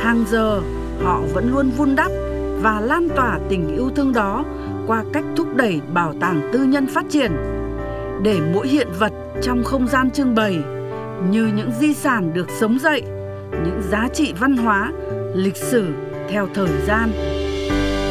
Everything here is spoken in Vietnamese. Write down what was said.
hàng giờ họ vẫn luôn vun đắp và lan tỏa tình yêu thương đó qua cách thúc đẩy bảo tàng tư nhân phát triển, để mỗi hiện vật trong không gian trưng bày như những di sản được sống dậy, những giá trị văn hóa, lịch sử theo thời gian.